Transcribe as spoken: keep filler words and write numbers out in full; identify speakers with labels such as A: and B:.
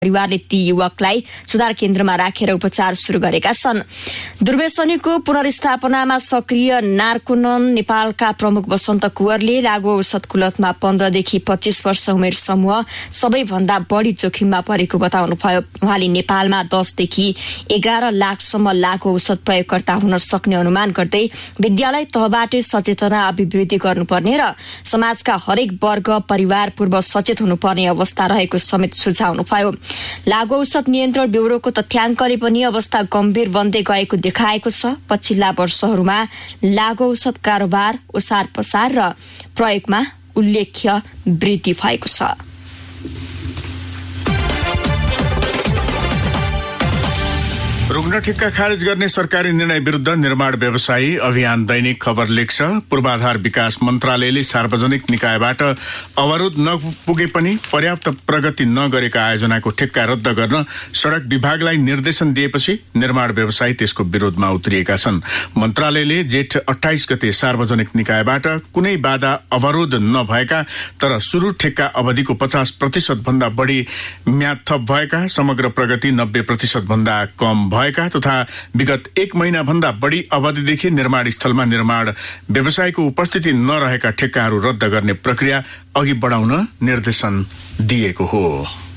A: परिवारले ती युवकलाई सुधार केन्द्रमा राखेर उपचार सुरु गरेका छन्। दुर्व्यसनीको पुनर्स्थापनामा सक्रिय नार्कोनन नेपालका प्रमुख वसन्त कुँवरले लागु औषध कुलतमा पन्ध्रदेखि पच्चीस वर्ष उमेर समूह सबैभन्दा बढी जोखिममा परेको बताउनुभयो। उहाँले नेपालमा दसदेखि एघार लाखसम्म लागु औषध प्रयोगकर्ता हुन सक्ने अनुमान गर्दै विद्यालय तहबाटै सचेतना अभिवृद्धि गर्नुपर्ने र समाजका हरेक वर्ग परिवार पूर्व सचेत हुनुपर्ने अवस्था रहेको समेत सुझाउनुभयो। लागु औषध नियन्त्रण ब्युरोको तथ्याङ्कले पनि अवस्था गम्भीर बन्दै गएको देखाएको छ। पछिल्ला वर्षहरूमा लागु औषध कारोबार, ओसार पसार र प्रयोगमा उल्लेख्य वृद्धि भएको छ।
B: रुग्ण ठेक्का खारेज गर्ने सरकारी निर्णय विरुद्ध निर्माण व्यवसायी अभियान दैनिक खबर लेख्छ। पूर्वाधार विकास मन्त्रालयले सार्वजनिक निकायबाट अवरोध नपुगे पनि पर्याप्त प्रगति नगरेका आयोजनाको ठेक्का रद्द गर्न सड़क विभागलाई निर्देशन दिएपछि निर्माण व्यवसायी त्यसको विरोधमा उत्रिएका छन्। मन्त्रालयले जेठ अठाइस गते सार्वजनिक निकायबाट कुनै बाधा अवरोध नभएका तर सुरु ठेक्का अवधिको पचास प्रतिशत भन्दा बढ़ी म्याद थप भएका, समग्र प्रगति नब्बे प्रतिशत भन्दा कम भएका तथा विगत एक महिना भन्दा बढ़ी अवधिदेखि निर्माण स्थलमा निर्माण व्यवसायको उपस्थिति नरहेका ठेक्काहरू रद्द गर्ने प्रक्रिया अघि बढ़ाउन निर्देशन दिएको हो।